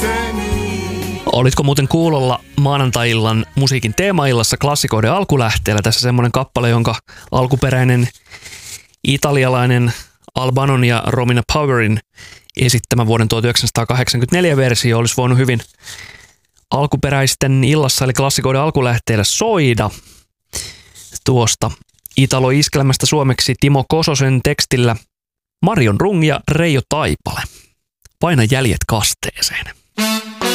Olitko muuten kuulolla maanantai-illan musiikin teemaillassa klassikoiden alkulähteellä? Tässä semmoinen kappale, jonka alkuperäinen italialainen Albanon ja Romina Powerin esittämä vuoden 1984 versio olisi voinut hyvin alkuperäisten illassa eli klassikoiden alkulähteellä soida tuosta Italo-iskelmästä suomeksi Timo Kososen tekstillä Marion Rung ja Reijo Taipale. Paina jäljet kasteeseen.